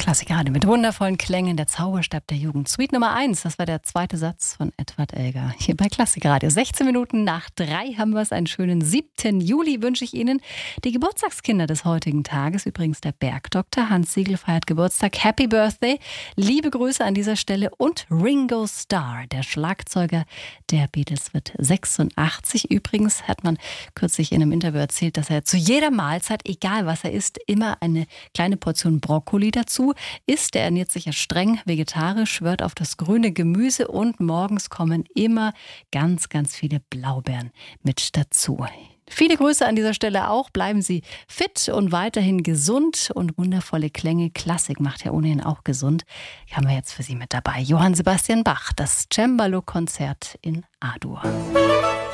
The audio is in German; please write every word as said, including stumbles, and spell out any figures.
Klassiker mit wundervollen Klängen, der Zauberstab der Jugend. Suite Nummer eins, das war der zweite Satz von Edward Elgar. Hier bei Klassikradio. sechzehn Minuten nach drei haben wir es. Einen schönen siebten Juli wünsche ich Ihnen. Die Geburtstagskinder des heutigen Tages, übrigens der Bergdoktor Hans Sigl feiert Geburtstag. Happy Birthday. Liebe Grüße an dieser Stelle. Und Ringo Starr, der Schlagzeuger der Beatles, wird sechsundachtzig. Übrigens hat man kürzlich in einem Interview erzählt, dass er zu jeder Mahlzeit, egal was er isst, immer eine kleine Portion Brokkoli dazu isst. Er ernährt sich ja streng vegetarisch, schwört auf das grüne Gemüse und morgens kommen immer ganz, ganz viele Blaubeeren mit dazu. Viele Grüße an dieser Stelle auch. Bleiben Sie fit und weiterhin gesund und wundervolle Klänge. Klassik macht ja ohnehin auch gesund. Haben wir jetzt für Sie mit dabei. Johann Sebastian Bach, das Cembalo-Konzert in A-Dur.